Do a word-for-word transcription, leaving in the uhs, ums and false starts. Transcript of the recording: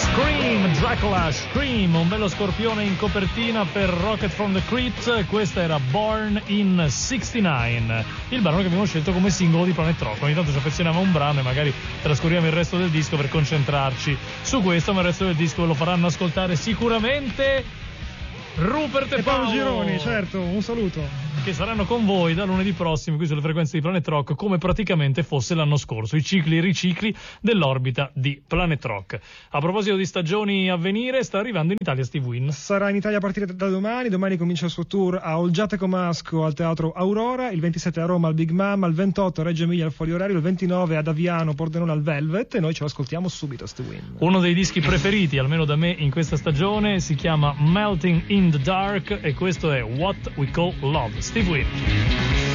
Scream, Dracula, Scream, un bello scorpione in copertina per Rocket from the Crypt. Questa era Born in sessantanove, il brano che abbiamo scelto come singolo di Planet Rock. Ogni tanto ci affezioniamo a un brano e magari trascorriamo il resto del disco per concentrarci su questo, ma il resto del disco ve lo faranno ascoltare sicuramente Rupert e, e Paolo Paolo Gironi, certo, un saluto. Che saranno con voi da lunedì prossimo qui sulle frequenze di Planet Rock, come praticamente fosse l'anno scorso, i cicli e ricicli dell'orbita di Planet Rock. A proposito di stagioni a venire, sta arrivando in Italia Steve Wynn. Sarà in Italia a partire da domani, domani comincia il suo tour a Olgiate Comasco al Teatro Aurora, il ventisette a Roma al Big Mama, il ventotto a Reggio Emilia al Folio Orario, il ventinove ad Aviano, Pordenone al Velvet, e noi ce lo ascoltiamo subito Steve Wynn. Uno dei dischi preferiti, almeno da me, in questa stagione si chiama Melting in the Dark e questo è What We Call Love. Steve Wynn.